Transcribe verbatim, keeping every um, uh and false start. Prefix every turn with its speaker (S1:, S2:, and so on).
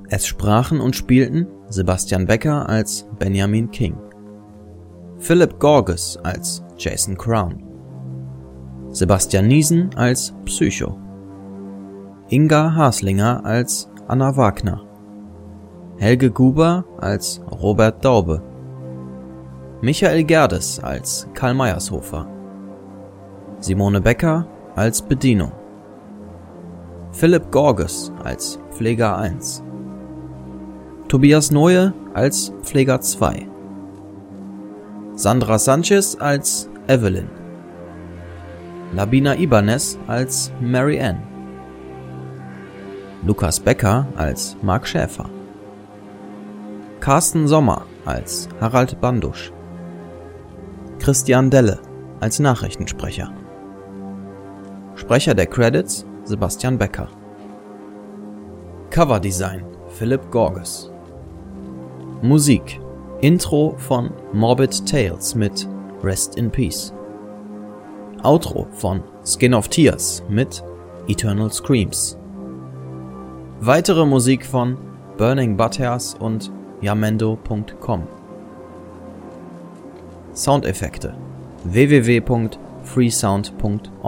S1: Es sprachen und spielten Sebastian Becker als Benjamin King, Philip Gorges als Jason Crown, Sebastian Niesen als Psycho, Inga Haslinger als Anna Wagner, Helge Guber als Robert Daube, Michael Gerdes als Karl Meiershofer, Simone Becker als Bedienung, Philipp Gorges als Pfleger eins, Tobias Neue als Pfleger zwei, Sandra Sanchez als Evelyn, Labina Ibanez als Mary Ann, Lukas Becker als Mark Schäfer, Carsten Sommer als Harald Bandusch, Christian Delle als Nachrichtensprecher. Sprecher der Credits Sebastian Becker. Coverdesign Philip Gorges. Musik Intro von Morbid Tales mit Rest in Peace. Outro von Skin of Tears mit Eternal Screams. Weitere Musik von Burning Butters und Yamendo Punkt com. Soundeffekte w w w Punkt freesound Punkt org